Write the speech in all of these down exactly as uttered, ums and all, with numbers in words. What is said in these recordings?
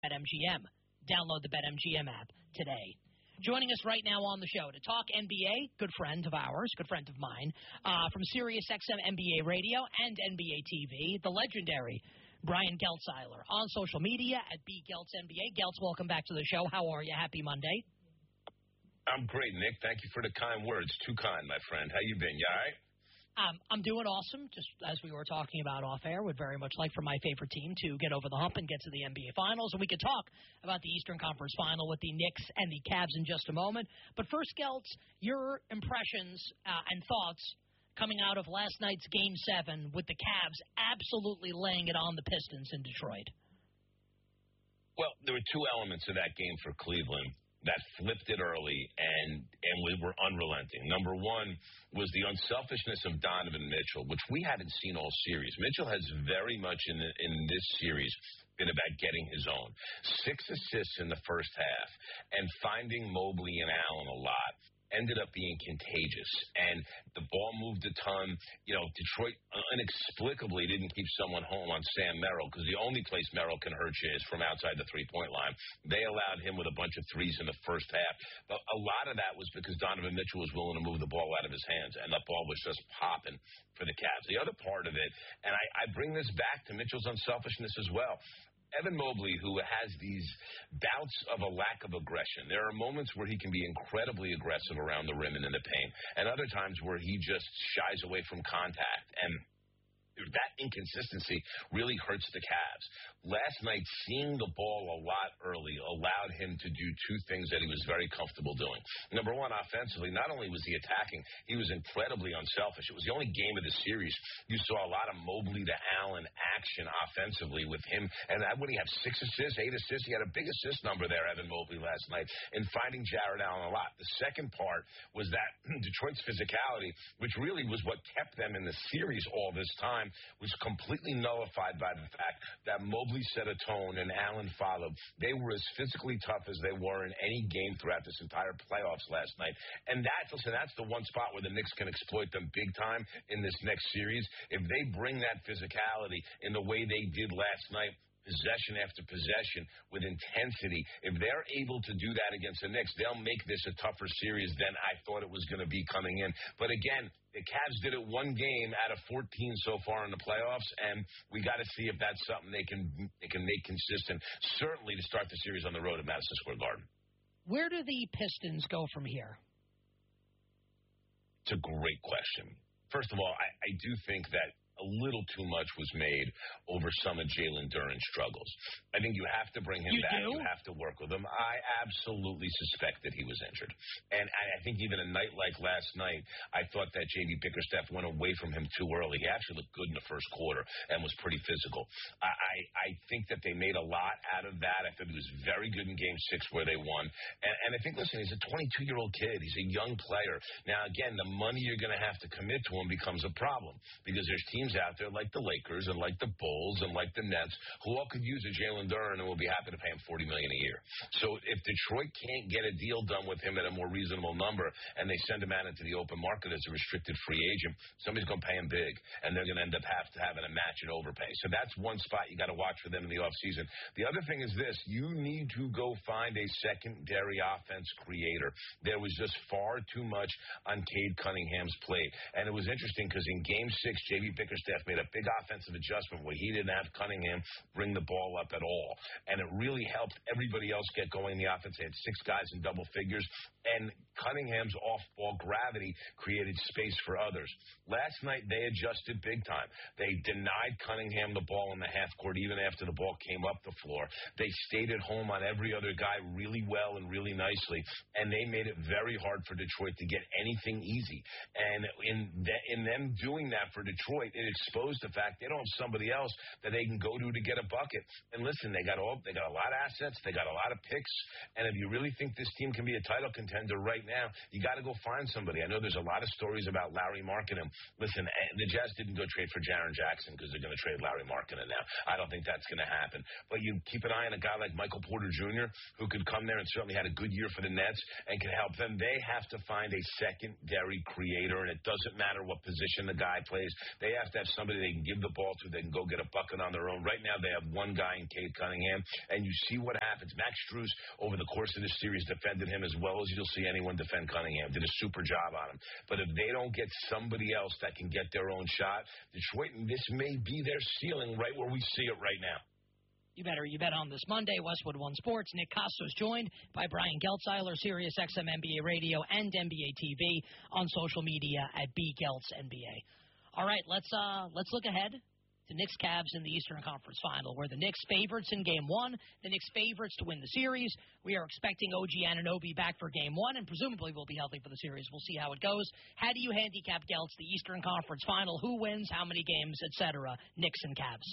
BetMGM. Download the BetMGM app today. Joining us right now on the show to talk N B A, good friend of ours, good friend of mine, uh, from SiriusXM N B A Radio and N B A T V, the legendary Brian Geltzeiler, on social media at B Geltz N B A. Geltz, welcome back to the show. How are you? Happy Monday. I'm great, Nick. Thank you for the kind words. Too kind, my friend. How you been? You all right? Um, I'm doing awesome. Just as we were talking about off air, would very much like for my favorite team to get over the hump and get to the N B A Finals. And we could talk about the Eastern Conference Final with the Knicks and the Cavs in just a moment. But first, Geltz, your impressions uh, and thoughts coming out of last night's Game seven with the Cavs absolutely laying it on the Pistons in Detroit. Well, there were two elements of that game for Cleveland that flipped it early and and we were unrelenting. Number one was the unselfishness of Donovan Mitchell, which we hadn't seen all series. Mitchell has very much in the, in this series been about getting his own. Six assists in the first half and finding Mobley and Allen a lot ended up being contagious, and the ball moved a ton. You know, Detroit inexplicably didn't keep someone home on Sam Merrill, because the only place Merrill can hurt you is from outside the three-point line. They allowed him with a bunch of threes in the first half. But a lot of that was because Donovan Mitchell was willing to move the ball out of his hands, and that ball was just popping for the Cavs. The other part of it, and I, I bring this back to Mitchell's unselfishness as well, Evan Mobley, who has these bouts of a lack of aggression. There are moments where he can be incredibly aggressive around the rim and in the paint, and other times where he just shies away from contact. And that inconsistency really hurts the Cavs. Last night, seeing the ball a lot early allowed him to do two things that he was very comfortable doing. Number one, offensively, not only was he attacking, he was incredibly unselfish. It was the only game of the series you saw a lot of Mobley to Allen action offensively with him. And what do you have, six assists, eight assists? He had a big assist number there, Evan Mobley, last night, in finding Jared Allen a lot. The second part was that Detroit's physicality, which really was what kept them in the series all this time, was completely nullified by the fact that Mobley set a tone and Allen followed. They were as physically tough as they were in any game throughout this entire playoffs last night. And that's, listen, that's the one spot where the Knicks can exploit them big time in this next series. If they bring that physicality in the way they did last night, possession after possession with intensity, if they're able to do that against the Knicks, they'll make this a tougher series than I thought it was going to be coming in. But again, the Cavs did it one game out of fourteen so far in the playoffs, and we got to see if that's something they can they can make consistent, certainly to start the series on the road at Madison Square Garden. Where do the Pistons go from here? It's a great question. First of all, I, I do think that a little too much was made over some of Jalen Duren's struggles. I think you have to bring him you back. Do? You have to work with him. I absolutely suspect that he was injured. And I think even a night like last night, I thought that J B Bickerstaff went away from him too early. He actually looked good in the first quarter and was pretty physical. I, I, I think that they made a lot out of that. I thought he was very good in Game six where they won. And, and I think, listen, he's a twenty-two-year-old kid. He's a young player. Now, again, the money you're going to have to commit to him becomes a problem because there's teams out there like the Lakers and like the Bulls and like the Nets who all could use a Jalen Duren and will be happy to pay him forty million dollars a year. So if Detroit can't get a deal done with him at a more reasonable number and they send him out into the open market as a restricted free agent, somebody's going to pay him big, and they're going to end up have to having a match and overpay. So that's one spot you got to watch for them in the offseason. The other thing is this: you need to go find a secondary offense creator. There was just far too much on Cade Cunningham's plate, and it was interesting because in Game six, J B Bickerstaff made a big offensive adjustment where he didn't have Cunningham bring the ball up at all. And it really helped everybody else get going in the offense. They had six guys in double figures, and Cunningham's off-ball gravity created space for others. Last night, they adjusted big time. They denied Cunningham the ball in the half court even after the ball came up the floor. They stayed at home on every other guy really well and really nicely, and they made it very hard for Detroit to get anything easy. And in, the, in them doing that for Detroit, it exposed the fact they don't have somebody else that they can go to to get a bucket. And listen, they got all they got a lot of assets, they got a lot of picks, and if you really think this team can be a title contender right now, you got to go find somebody. I know there's a lot of stories about Larry Markkinen. Listen, the Jazz didn't go trade for Jaren Jackson because they're going to trade Larry Markkinen now. I don't think that's going to happen. But you keep an eye on a guy like Michael Porter Junior, who could come there and certainly had a good year for the Nets and can help them. They have to find a secondary creator, and it doesn't matter what position the guy plays. They have have to have somebody they can give the ball to. They can go get a bucket on their own. Right now, they have one guy in Cade Cunningham, and you see what happens. Max Strus, over the course of this series, defended him as well as you'll see anyone defend Cunningham. Did a super job on him. But if they don't get somebody else that can get their own shot, Detroit, this may be their ceiling right where we see it right now. You better you bet on this Monday. Westwood One Sports. Nick Costos joined by Brian Geltzeiler, Sirius X M N B A Radio and N B A T V on social media at B Geltz N B A. All right, let's uh let's look ahead to Knicks Cavs in the Eastern Conference Final, where the Knicks favorites in Game One, the Knicks favorites to win the series. We are expecting O G Anunoby back for Game One, and presumably will be healthy for the series. We'll see how it goes. How do you handicap, Geltz, the Eastern Conference Final? Who wins? How many games? et cetera. Knicks and Cavs.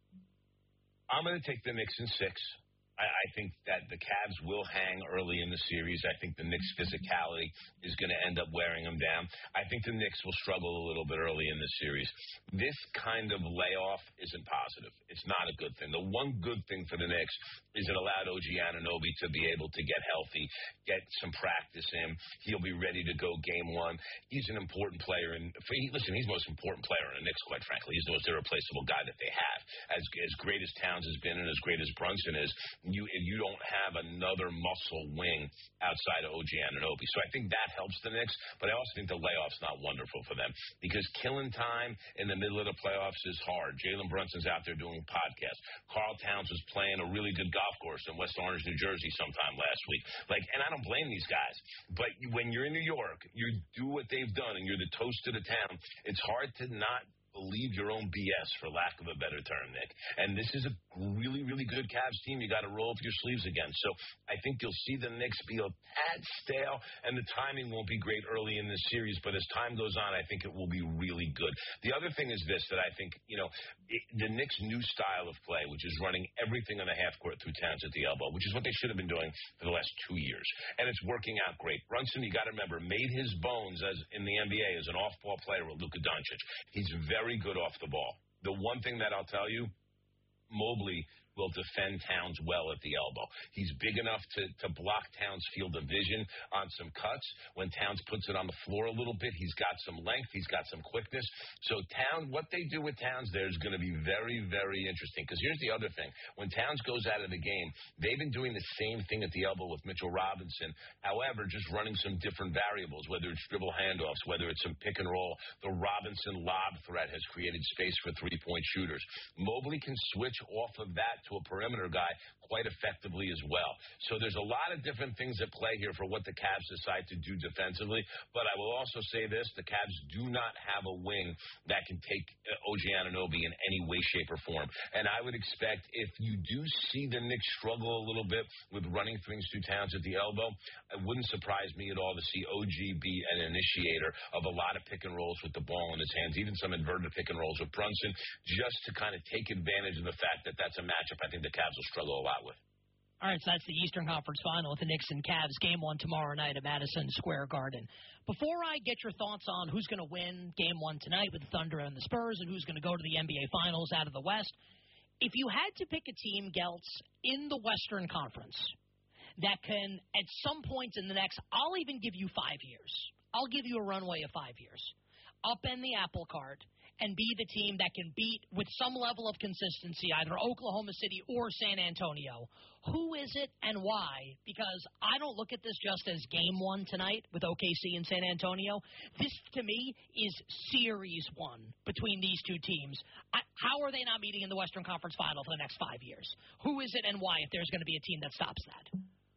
I'm going to take the Knicks in six. I, I think that the Cavs will hang early in the series. I think the Knicks' physicality is going to end up wearing them down. I think the Knicks will struggle a little bit early in the series. This kind of layoff isn't positive. It's not a good thing. The one good thing for the Knicks is it allowed O G Anunoby to be able to get healthy, get some practice in. He'll be ready to go game one. He's an important player. And for, he, listen, he's the most important player in the Knicks, quite frankly. He's the most irreplaceable guy that they have. As, as great as Towns has been and as great as Brunson is, You if you don't have another muscle wing outside of O G Anunoby. So I think that helps the Knicks, but I also think the layoff's not wonderful for them because killing time in the middle of the playoffs is hard. Jalen Brunson's out there doing podcasts. Karl Towns was playing a really good golf course in West Orange, New Jersey sometime last week. Like, and I don't blame these guys, but when you're in New York, you do what they've done and you're the toast of the town. It's hard to not believe your own B S, for lack of a better term, Nick. And this is a really, really good Cavs team. You got to roll up your sleeves again. So I think you'll see the Knicks be a tad stale, and the timing won't be great early in this series. But as time goes on, I think it will be really good. The other thing is this, that I think, you know, it, the Knicks' new style of play, which is running everything on the half court through Towns at the elbow, which is what they should have been doing for the last two years. And it's working out great. Brunson, you got to remember, made his bones as in the N B A as an off-ball player with Luka Doncic. He's very Very good off the ball. The one thing that I'll tell you, Mobley will defend Towns well at the elbow. He's big enough to, to block Towns' field of vision on some cuts. When Towns puts it on the floor a little bit, he's got some length. He's got some quickness. So Towns, what they do with Towns there is going to be very, very interesting. Because here's the other thing. When Towns goes out of the game, they've been doing the same thing at the elbow with Mitchell Robinson. However, just running some different variables, whether it's dribble handoffs, whether it's some pick and roll. The Robinson lob threat has created space for three-point shooters. Mobley can switch off of that to a perimeter guy quite effectively as well. So there's a lot of different things at play here for what the Cavs decide to do defensively. But I will also say this, the Cavs do not have a wing that can take O G Anunoby in any way, shape, or form. And I would expect if you do see the Knicks struggle a little bit with running things through Towns at the elbow, it wouldn't surprise me at all to see O G be an initiator of a lot of pick and rolls with the ball in his hands, even some inverted pick and rolls with Brunson, just to kind of take advantage of the fact that that's a matchup I think the Cavs will struggle a lot with. All right, so that's the Eastern Conference Final with the Knicks and Cavs. Game one tomorrow night at Madison Square Garden. Before I get your thoughts on who's going to win Game one tonight with the Thunder and the Spurs and who's going to go to the N B A Finals out of the West, if you had to pick a team, Geltz, in the Western Conference that can, at some point in the next, I'll even give you five years. I'll give you a runway of five years. Upend the apple cart and be the team that can beat, with some level of consistency, either Oklahoma City or San Antonio. Who is it and why? Because I don't look at this just as game one tonight with O K C and San Antonio. This, to me, is series one between these two teams. I, how are they not meeting in the Western Conference Final for the next five years? Who is it and why, if there's going to be a team that stops that?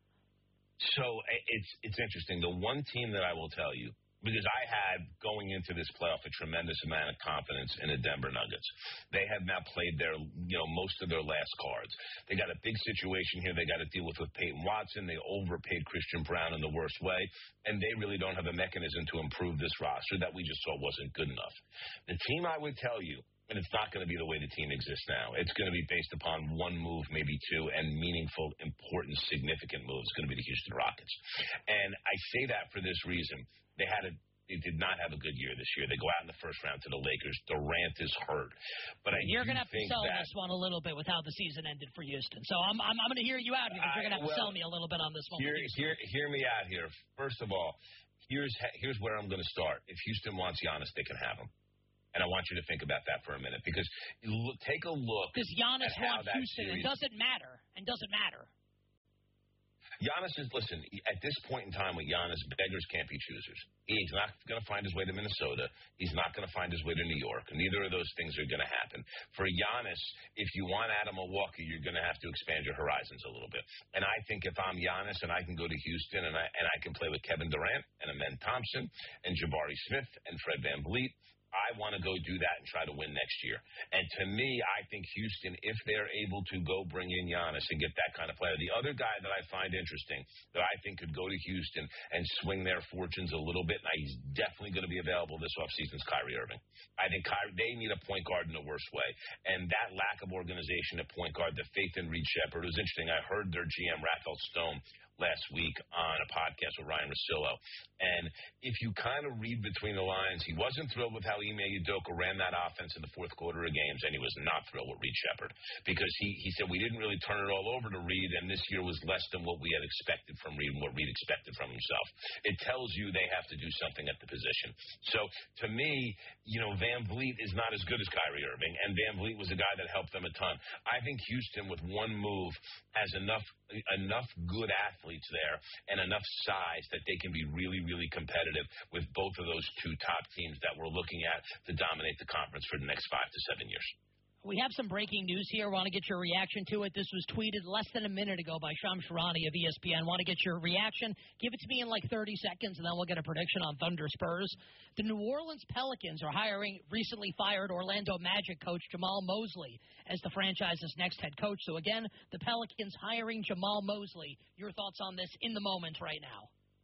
So it's it's interesting. The one team that I will tell you, because I had, going into this playoff, a tremendous amount of confidence in the Denver Nuggets. They have now played their, you know, most of their last cards. They got a big situation here they got to deal with with Peyton Watson. They overpaid Christian Brown in the worst way, and they really don't have a mechanism to improve this roster that we just saw wasn't good enough. The team I would tell you, and it's not going to be the way the team exists now. It's going to be based upon one move, maybe two, and meaningful, important, significant moves. It's going to be the Houston Rockets. And I say that for this reason. They had a They did not have a good year this year. They go out in the first round to the Lakers. Durant is hurt. But I You're going to have to sell that, this one a little bit with how the season ended for Houston. So I'm I'm, I'm going to hear you out because you're going to have well, to sell me a little bit on this one. Hear, hear, hear me out here. First of all, here's here's where I'm going to start. If Houston wants Giannis, they can have him. And I want you to think about that for a minute because look, take a look. Does Giannis at how want that Houston? series, It doesn't matter. And doesn't matter. Giannis is, listen, at this point in time with Giannis, beggars can't be choosers. He's not going to find his way to Minnesota. He's not going to find his way to New York. Neither of those things are going to happen. For Giannis, if you want out of Milwaukee, you're going to have to expand your horizons a little bit. And I think if I'm Giannis and I can go to Houston and I, and I can play with Kevin Durant and Amen Thompson and Jabari Smith and Fred VanVleet, I want to go do that and try to win next year. And to me, I think Houston, if they're able to go bring in Giannis and get that kind of player. The other guy that I find interesting that I think could go to Houston and swing their fortunes a little bit, and he's definitely going to be available this offseason, is Kyrie Irving. I think Kyrie, they need a point guard in the worst way. And that lack of organization at point guard, the faith in Reed Shepherd, it was interesting. I heard their G M, Raphael Stone, last week on a podcast with Ryan Russillo. And if you kind of read between the lines, he wasn't thrilled with how Ime Udoka ran that offense in the fourth quarter of games, and he was not thrilled with Reed Shepherd because he, he said we didn't really turn it all over to Reed, and this year was less than what we had expected from Reed and what Reed expected from himself. It tells you they have to do something at the position. So, to me, you know, VanVleet is not as good as Kyrie Irving, and VanVleet was a guy that helped them a ton. I think Houston, with one move, has enough enough good athletes there and enough size that they can be really, really competitive with both of those two top teams that we're looking at to dominate the conference for the next five to seven years. We have some breaking news here. I want to get your reaction to it. This was tweeted less than a minute ago by Shams Charania of E S P N. Want to get your reaction? Give it to me in like thirty seconds, and then we'll get a prediction on Thunder Spurs. The New Orleans Pelicans are hiring recently fired Orlando Magic coach Jamal Mosley as the franchise's next head coach. So, again, the Pelicans hiring Jamal Mosley. Your thoughts on this in the moment right now?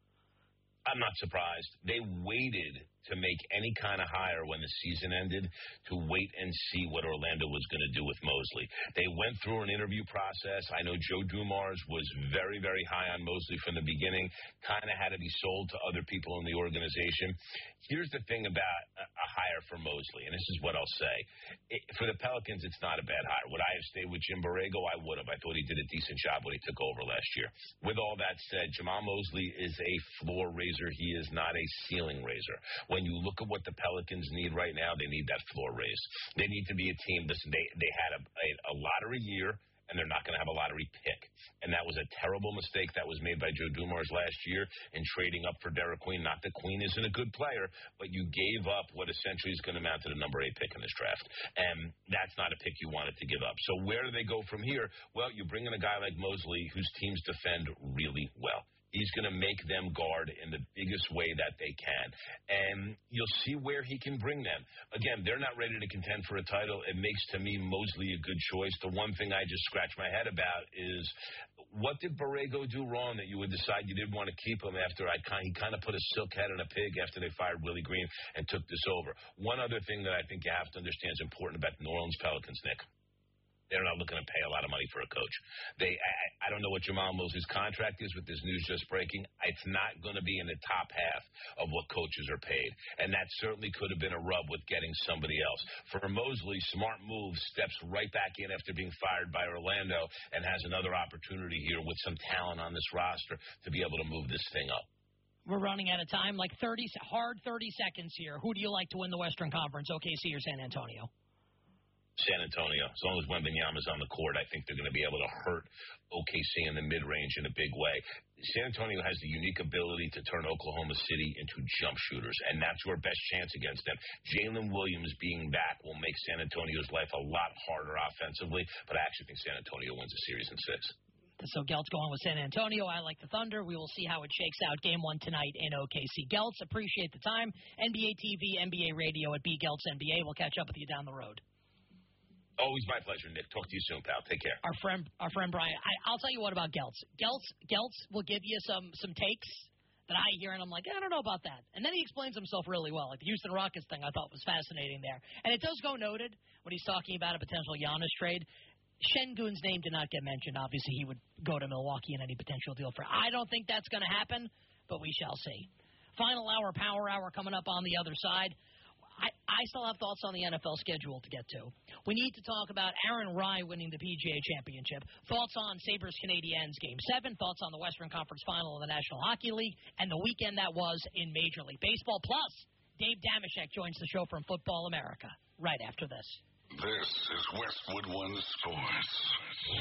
I'm not surprised. They waited to make any kind of hire when the season ended to wait and see what Orlando was going to do with Mosley. They went through an interview process. I know Joe Dumars was very, very high on Mosley from the beginning, kind of had to be sold to other people in the organization. Here's the thing about a, a hire for Mosley, and this is what I'll say. It, for the Pelicans, it's not a bad hire. Would I have stayed with Jim Borrego? I would have. I thought he did a decent job when he took over last year. With all that said, Jamal Mosley is a floor raiser. He is not a ceiling raiser. When you look at what the Pelicans need right now, they need that floor raise. They need to be a team. Listen, they, they had a, a, a lottery year, and they're not going to have a lottery pick. And that was a terrible mistake that was made by Joe Dumars last year in trading up for Derek Queen. Not that Queen isn't a good player, but you gave up what essentially is going to amount to the number eight pick in this draft. And that's not a pick you wanted to give up. So where do they go from here? Well, you bring in a guy like Mosley whose teams defend really well. He's going to make them guard in the biggest way that they can. And you'll see where he can bring them. Again, they're not ready to contend for a title. It makes, to me, Mosley a good choice. The one thing I just scratch my head about is, what did Borrego do wrong that you would decide you didn't want to keep him after I he kind of put a silk head on a pig after they fired Willie Green and took this over? One other thing that I think you have to understand is important about the New Orleans Pelicans, Nick. They're not looking to pay a lot of money for a coach. They, I, I don't know what Jamal Mosley's contract is with this news just breaking. It's not going to be in the top half of what coaches are paid. And that certainly could have been a rub with getting somebody else. For Mosley, smart move, steps right back in after being fired by Orlando and has another opportunity here with some talent on this roster to be able to move this thing up. We're running out of time, like thirty, hard thirty seconds here. Who do you like to win the Western Conference, O K C or San Antonio? San Antonio. As long as Wembanyama's on the court, I think they're going to be able to hurt O K C in the mid-range in a big way. San Antonio has the unique ability to turn Oklahoma City into jump shooters, and that's your best chance against them. Jalen Williams being back will make San Antonio's life a lot harder offensively, but I actually think San Antonio wins the series in six. So Gelt's going with San Antonio. I like the Thunder. We will see how it shakes out. Game one tonight in O K C. Geltz, appreciate the time. N B A T V, N B A Radio at B Geltz N B A. We'll catch up with you down the road. Always my pleasure, Nick. Talk to you soon, pal. Take care. Our friend, our friend Brian. I, I'll tell you what about Geltz. Geltz, Geltz will give you some some takes that I hear, and I'm like, I don't know about that. And then he explains himself really well. Like the Houston Rockets thing, I thought was fascinating there. And it does go noted when he's talking about a potential Giannis trade. Şengün's name did not get mentioned. Obviously, he would go to Milwaukee in any potential deal for. I don't think that's going to happen, but we shall see. Final hour, power hour coming up on the other side. I, I still have thoughts on the N F L schedule to get to. We need to talk about Aaron Rye winning the P G A Championship, thoughts on Sabres-Canadiens Game seven, thoughts on the Western Conference Final of the National Hockey League, and the weekend that was in Major League Baseball. Plus, Dave Damashek joins the show from Football America right after this. This is Westwood One Sports.